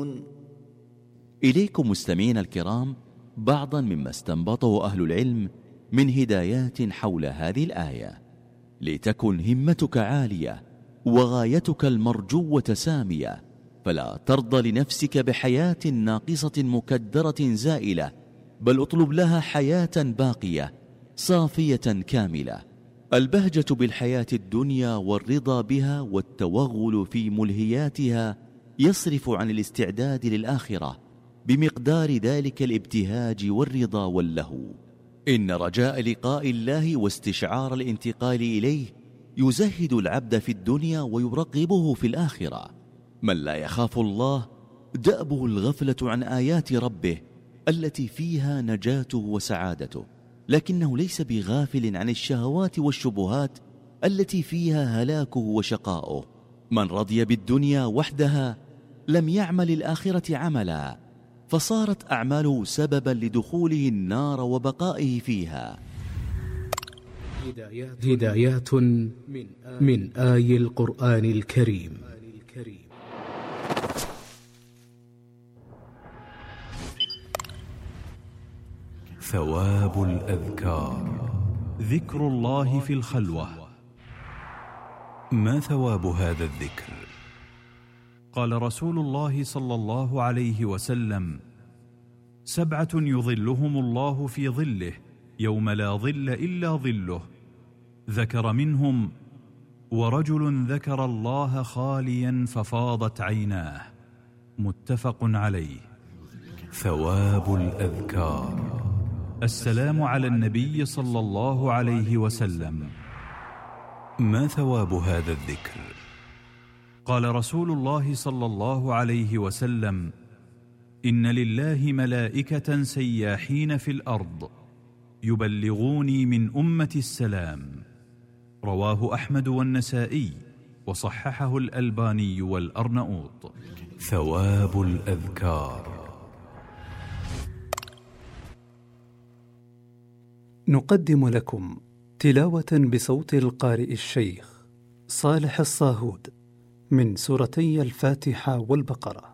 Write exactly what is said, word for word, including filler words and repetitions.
يعلمون. إليكم مستمعين الكرام بعضا مما استنبطه أهل العلم من هدايات حول هذه الآية. لتكن همتك عالية وغايتك المرجوة سامية، فلا ترضى لنفسك بحياة ناقصة مكدرة زائلة، بل اطلب لها حياة باقية صافية كاملة. البهجة بالحياة الدنيا والرضا بها والتوغل في ملهياتها يصرف عن الاستعداد للآخرة بمقدار ذلك الابتهاج والرضا واللهو. إن رجاء لقاء الله واستشعار الانتقال إليه يزهد العبد في الدنيا ويرغبه في الآخرة. من لا يخاف الله دأبه الغفلة عن آيات ربه التي فيها نجاته وسعادته، لكنه ليس بغافل عن الشهوات والشبهات التي فيها هلاكه وشقاؤه. من رضي بالدنيا وحدها لم يعمل الآخرة عملا، فصارت أعماله سببا لدخوله النار وبقائه فيها. هدايات من آي القرآن الكريم. ثواب الأذكار. ذكر الله في الخلوة. ما ثواب هذا الذكر؟ قال رسول الله صلى الله عليه وسلم: سبعة يظلهم الله في ظله يوم لا ظل إلا ظله، ذكر منهم: ورجل ذكر الله خاليا ففاضت عيناه. متفق عليه. ثواب الأذكار. السلام على النبي صلى الله عليه وسلم. ما ثواب هذا الذكر؟ قال رسول الله صلى الله عليه وسلم: إن لله ملائكة سياحين في الأرض يبلغوني من أمة السلام. رواه أحمد والنسائي وصححه الألباني والأرنؤوط. ثواب الأذكار. نقدم لكم تلاوة بصوت القارئ الشيخ صالح الصاهود من سورتي الفاتحة والبقرة.